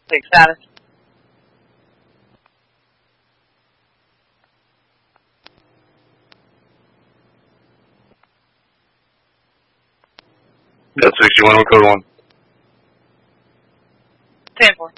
Take status. That's 61 on code 1. 10-4.